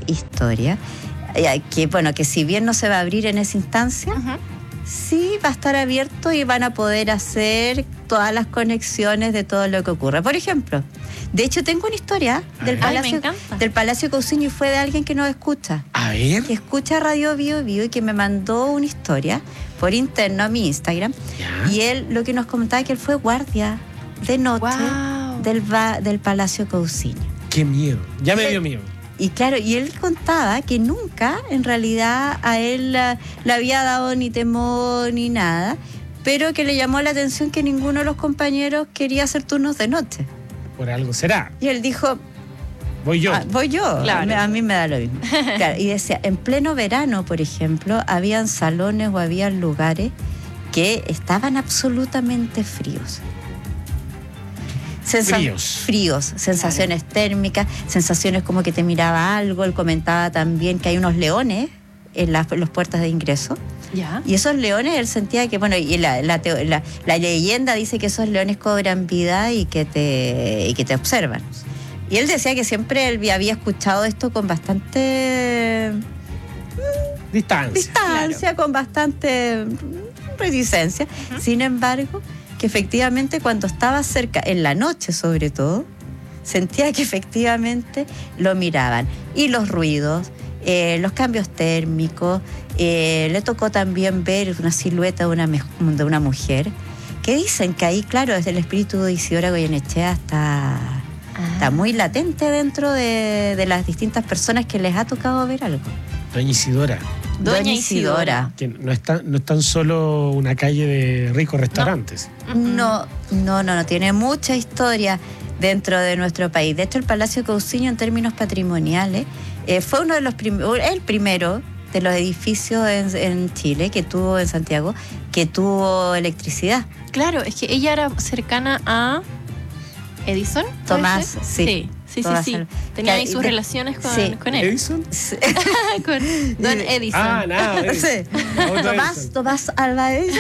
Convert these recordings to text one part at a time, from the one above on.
historia, que si bien no se va a abrir en esa instancia, sí va a estar abierto y van a poder hacer todas las conexiones de todo lo que ocurre. Por ejemplo, de hecho tengo una historia del Palacio Cousiño, y fue de alguien que nos escucha. A ver. Que escucha Radio Bio Bio y que me mandó una historia por interno a mi Instagram. ¿Ya? Y él lo que nos comentaba es que él fue guardia de noche del Palacio Cousiño. ¡Qué miedo! Ya me dio miedo. Y claro, y él contaba que nunca, en realidad, a él le había dado ni temor ni nada, pero que le llamó la atención que ninguno de los compañeros quería hacer turnos de noche. Por algo será. Y él dijo... Voy yo. Claro. A mí me da lo mismo. Claro, y decía, en pleno verano, por ejemplo, habían salones o habían lugares que estaban absolutamente fríos. Fríos, sensaciones térmicas, sensaciones como que te miraba algo. Él comentaba también que hay unos leones en las puertas de ingreso. ¿Ya? Y esos leones, él sentía que, y la leyenda dice que esos leones cobran vida y que te observan. Y él decía que siempre él había escuchado esto con bastante distancia, con bastante reticencia. Sin embargo, que efectivamente cuando estaba cerca, en la noche sobre todo, sentía que efectivamente lo miraban. Y los ruidos, los cambios térmicos, le tocó también ver una silueta de una mujer, que dicen que ahí, claro, desde el espíritu de Isidora Goyenechea está muy latente dentro de las distintas personas que les ha tocado ver algo. Doña Isidora. Doña Isidora. Que no es tan solo una calle de ricos restaurantes. No, tiene mucha historia dentro de nuestro país. De hecho, el Palacio Cousiño, en términos patrimoniales, fue uno de los el primero de los edificios en Chile, en Santiago, que tuvo electricidad. Claro, es que ella era cercana a Edison. Tomás, sí. Tenía ahí sus relaciones con él. ¿Edison? Sí. Con Don Edison. Tomás Alva Edison.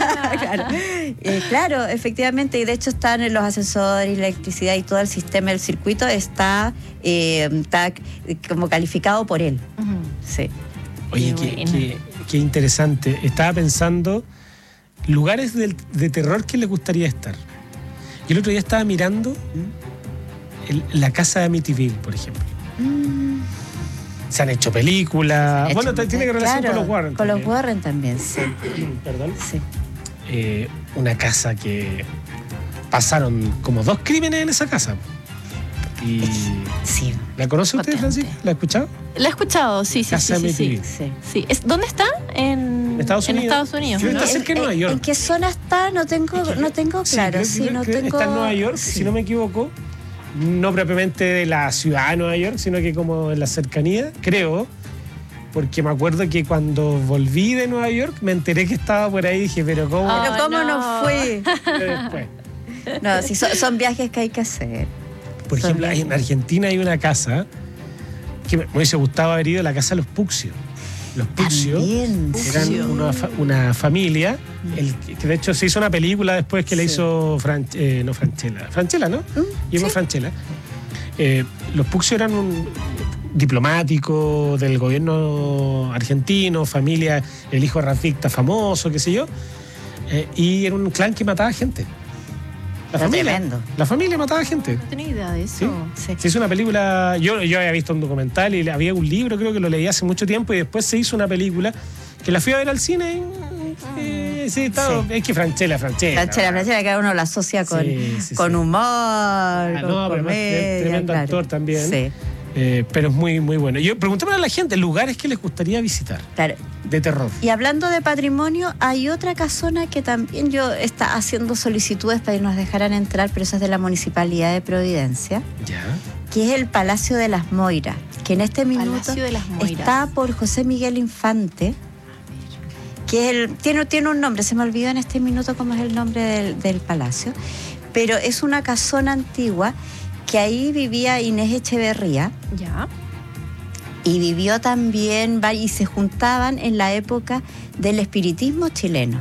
Claro, efectivamente, y de hecho están en los ascensores, la electricidad y todo el sistema del circuito está como calificado por él. Sí. Oye, qué interesante. Estaba pensando lugares de terror que le gustaría estar. Yo el otro día estaba mirando la casa de Amityville, por ejemplo. Se han hecho películas. Tiene que relación con los Warren. Con los Warren también, sí. ¿Perdón? Sí. Una casa que pasaron como 2 crímenes en esa casa. Y sí. ¿La conoce usted, Francisco? ¿La ha escuchado? La he escuchado, sí. ¿Dónde está? En Estados Unidos. Está cerca de Nueva York. ¿En qué zona está? No tengo claro. Está en Nueva York, si no me equivoco. No propiamente de la ciudad de Nueva York, sino que como en la cercanía, creo. Porque me acuerdo que cuando volví de Nueva York me enteré que estaba por ahí y dije, pero ¿cómo? No fui? Después. No, sí, son viajes que hay que hacer. Por ejemplo, en Argentina hay una casa que me hubiese gustado haber ido, la casa de los Puccio. Los Puccio eran una familia, que de hecho se hizo una película después que la hizo Franchella, ¿no? Guillermo Franchella. Los Puccio eran un diplomático del gobierno argentino, familia, el hijo de Rafficta famoso, qué sé yo, y era un clan que mataba gente. La familia mataba gente. No tenía idea de eso. Sí. Se hizo una película. Yo había visto un documental y había un libro, creo que lo leí hace mucho tiempo, y después se hizo una película que la fui a ver al cine. Es que Franchella, que uno la asocia con humor, con comedia. Tremendo actor también. Sí. Pero es muy, muy bueno. Yo preguntémosle a la gente lugares que les gustaría visitar. Claro. De terror. Y hablando de patrimonio, hay otra casona que también yo está haciendo solicitudes para que nos dejaran entrar, pero eso es de la Municipalidad de Providencia. Ya. Que es el Palacio de las Moiras, que en este minuto está por José Miguel Infante, que tiene un nombre, se me olvidó en este minuto cómo es el nombre del palacio, pero es una casona antigua que ahí vivía Inés Echeverría. Ya. Y vivió también, y se juntaban en la época del espiritismo chileno.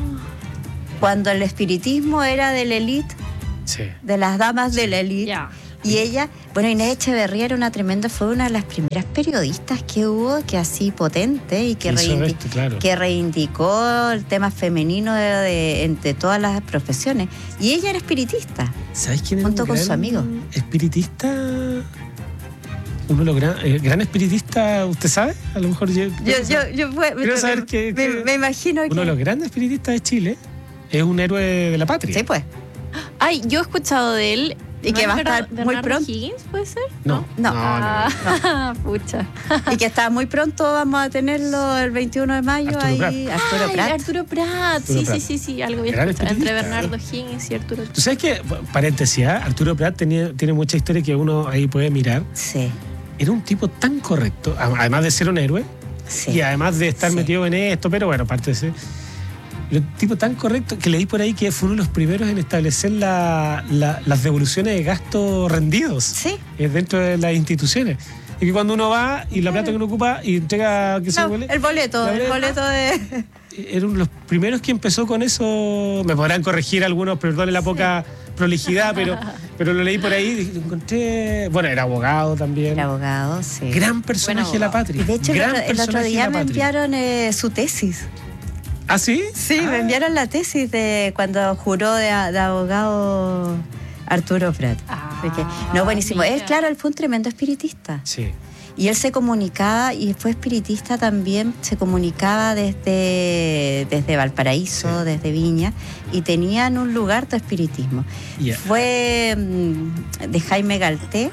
Cuando el espiritismo era de la élite, de las damas de la élite. Y ella, bueno, Inés Echeverría era fue una de las primeras periodistas que hubo, que así potente y que, que reivindicó el tema femenino entre todas las profesiones. Y ella era espiritista. ¿Sabes quién junto con su amigo? Espiritista. Uno de los gran espiritista, ¿usted sabe? A lo mejor yo quiero saber me imagino que uno de los grandes espiritistas de Chile es un héroe de la patria. Sí, pues. Ay, yo he escuchado de él. Y que va a estar muy pronto. Higgins, ¿puede ser? No. Pucha. Y que está muy pronto, vamos a tenerlo el 21 de mayo Arturo Prat. Sí, algo bien escuchado. Entre Bernardo Higgins y Arturo Prat. ¿Tú sabes qué? Paréntesis, Arturo Prat tiene mucha historia que uno ahí puede mirar. Sí. Era un tipo tan correcto, además de ser un héroe, y además de estar metido en esto, pero bueno, aparte de ser un tipo tan correcto que leí por ahí que fue uno de los primeros en establecer las devoluciones de gastos rendidos dentro de las instituciones. Y que cuando uno va y la plata que uno ocupa y entrega el boleto de... Era uno de los primeros que empezó con eso. Me podrán corregir algunos, perdone la poca prolijidad, pero lo leí por ahí y lo encontré. Bueno, era abogado también. Era abogado, sí. Gran personaje de la patria. De hecho, el otro día me enviaron su tesis. ¿Ah, sí? Sí, me enviaron la tesis de cuando juró de abogado Arturo Prat. Buenísimo. Él, claro, él fue un tremendo espiritista. Sí. Y él se comunicaba, y fue espiritista también, se comunicaba desde Valparaíso, desde Viña, y tenían un lugar de espiritismo. Fue de Jaime Galté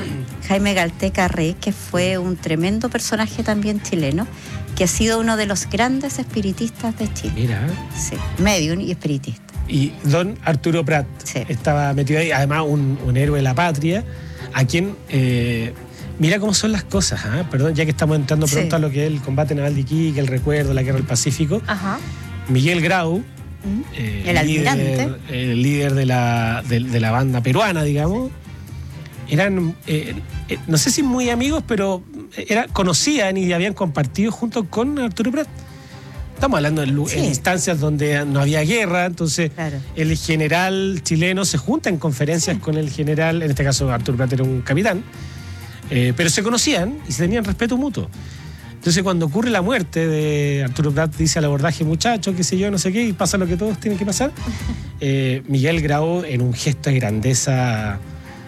Carré, que fue un tremendo personaje también chileno, que ha sido uno de los grandes espiritistas de Chile. Mira. Sí, medium y espiritista. Y don Arturo Prat estaba metido ahí, además un héroe de la patria, a quien... mira cómo son las cosas, perdón, ya que estamos entrando pronto a lo que es el combate naval de Iquique, el recuerdo, la guerra del Pacífico. Miguel Grau, el almirante, el líder de la banda peruana, digamos, eran, no sé si muy amigos, pero conocían y habían compartido junto con Arturo Prat. Estamos hablando en instancias donde no había guerra, entonces el general chileno se junta en conferencias con el general, en este caso Arturo Prat era un capitán, pero se conocían y se tenían respeto mutuo. Entonces cuando ocurre la muerte de Arturo Prat, dice al abordaje, muchacho, qué sé yo, no sé qué, y pasa lo que todos tienen que pasar, Miguel Grau, en un gesto de grandeza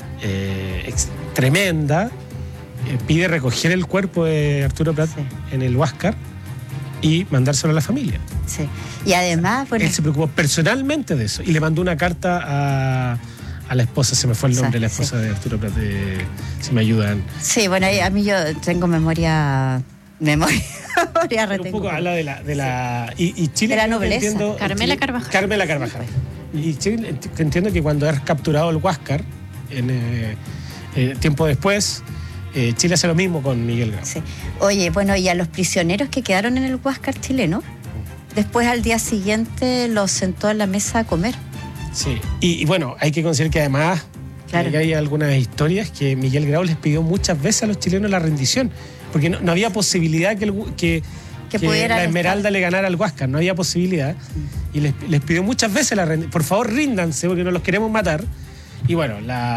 tremenda, pide recoger el cuerpo de Arturo Prat en el Huáscar y mandárselo a la familia. Sí. Y además, él se preocupó personalmente de eso y le mandó una carta a la esposa, se me fue el nombre de la esposa de Arturo Prat, si me ayudan. Sí, bueno, a mí yo tengo memoria retengo. Un poco habla de la y Chile, de la nobleza. Carmela Carvajal. Y Chile, entiendo que cuando es capturado el Huáscar, tiempo después, Chile hace lo mismo con Miguel Grau. Sí. Oye, bueno, y a los prisioneros que quedaron en el Huáscar chileno, después al día siguiente los sentó en la mesa a comer. Sí, y bueno, hay que considerar que además hay algunas historias que Miguel Grau les pidió muchas veces a los chilenos la rendición, porque no había posibilidad que la Esmeralda le ganara al Huáscar, no había posibilidad, y les pidió muchas veces la rendición, por favor ríndanse porque no los queremos matar. Y bueno,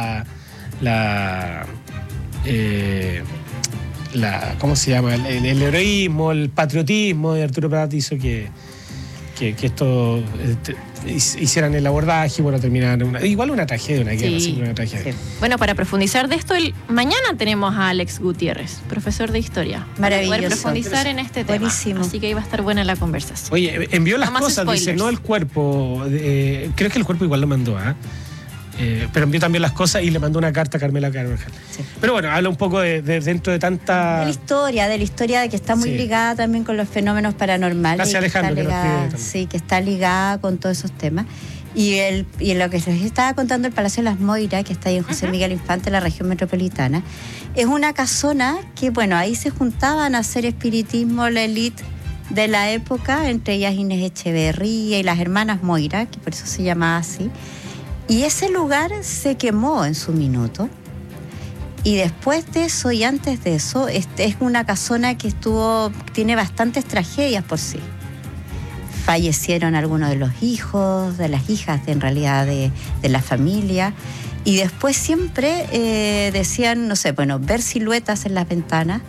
¿cómo se llama? El heroísmo, el patriotismo de Arturo Prat hizo que esto hicieran el abordaje y bueno, terminaran igual una tragedia, una guerra, siempre una tragedia. Sí. Bueno, para profundizar de esto, mañana tenemos a Alex Gutiérrez, profesor de historia. Maravilloso. Para poder profundizar en este tema. Buenísimo. Así que ahí va a estar buena la conversación. Oye, envió las cosas, spoilers. dice, no el cuerpo. Creo que el cuerpo igual lo mandó, pero envió también las cosas y le mandó una carta a Carmela Carvajal. Sí. Pero bueno, habla un poco de dentro de tanta... De la historia que está muy ligada también con los fenómenos paranormales. Gracias, Alejandro, que está ligada con todos esos temas. Y lo que les estaba contando, el Palacio de las Moiras, que está ahí en José Miguel Infante, en la región metropolitana, es una casona que, bueno, ahí se juntaban a hacer espiritismo la élite de la época, entre ellas Inés Echeverría y las hermanas Moira, que por eso se llamaba así. Y ese lugar se quemó en su minuto. Y después de eso y antes de eso, es una casona que tiene bastantes tragedias por sí. fallecieron algunos de los hijos, de las hijas en realidad de la familia. Y después siempre decían, no sé, bueno, ver siluetas en las ventanas.